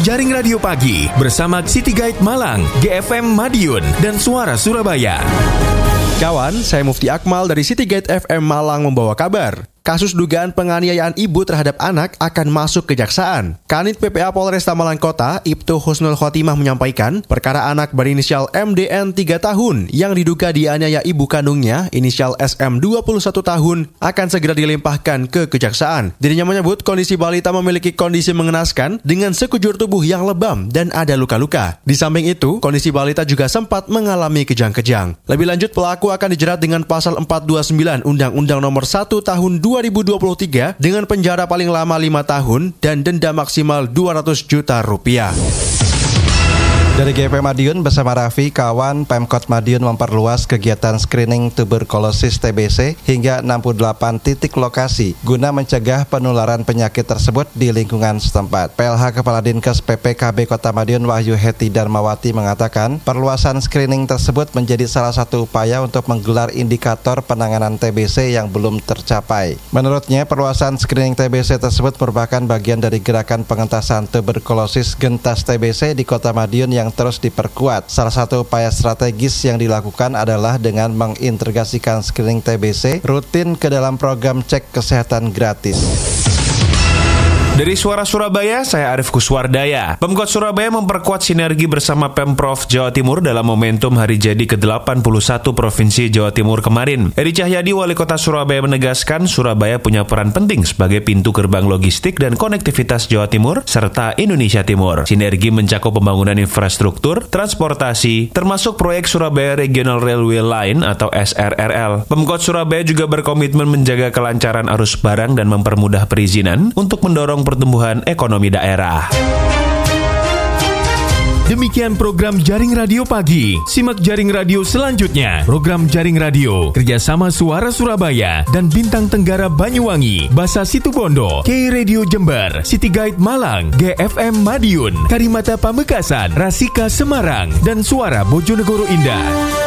Jaring Radio Pagi bersama City Guide Malang, GFM Madiun, dan Suara Surabaya. Kawan, saya Mufti Akmal dari City Guide FM Malang membawa kabar. Kasus dugaan penganiayaan ibu terhadap anak akan masuk kejaksaan. Kanit PPA Polresta Malang Kota, Ibtu Husnul Khotimah menyampaikan, perkara anak berinisial MDN 3 tahun yang diduga dianiaya ibu kandungnya, inisial SM 21 tahun, akan segera dilimpahkan ke kejaksaan. Dirinya menyebut kondisi balita memiliki kondisi mengenaskan dengan sekujur tubuh yang lebam dan ada luka-luka. Di samping itu, kondisi balita juga sempat mengalami kejang-kejang. Lebih lanjut, pelaku akan dijerat dengan pasal 429 Undang-Undang Nomor 1 Tahun 2023 dengan penjara paling lama 5 tahun dan denda maksimal 200 juta rupiah. Dari GFM Madiun bersama Raffi, kawan, Pemkot Madiun memperluas kegiatan screening tuberkulosis TBC hingga 68 titik lokasi guna mencegah penularan penyakit tersebut di lingkungan setempat. PLH Kepala Dinkes PPKB Kota Madiun Wahyu Heti Darmawati mengatakan perluasan screening tersebut menjadi salah satu upaya untuk menggelar indikator penanganan TBC yang belum tercapai. Menurutnya, perluasan screening TBC tersebut merupakan bagian dari gerakan pengentasan tuberkulosis gentas TBC di Kota Madiun yang terus diperkuat. Salah satu upaya strategis yang dilakukan adalah dengan mengintegrasikan screening TBC rutin ke dalam program cek kesehatan gratis. Dari Suara Surabaya, saya Arif Kuswardaya. Pemkot Surabaya memperkuat sinergi bersama Pemprov Jawa Timur dalam momentum hari jadi ke-81 Provinsi Jawa Timur kemarin. Edi Cahyadi, Wali Kota Surabaya menegaskan Surabaya punya peran penting sebagai pintu gerbang logistik dan konektivitas Jawa Timur serta Indonesia Timur. Sinergi mencakup pembangunan infrastruktur, transportasi, termasuk proyek Surabaya Regional Railway Line atau SRRL. Pemkot Surabaya juga berkomitmen menjaga kelancaran arus barang dan mempermudah perizinan untuk mendorong pertumbuhan ekonomi daerah. Demikian program Jaring Radio Pagi. Simak Jaring Radio selanjutnya. Program Jaring Radio kerjasama Suara Surabaya dan Bintang Tenggara Banyuwangi, Basa Situbondo, K Radio Jember, City Guide Malang, GFM Madiun, Karimata Pamekasan, Rasika Semarang, dan Suara Bojonegoro Indah.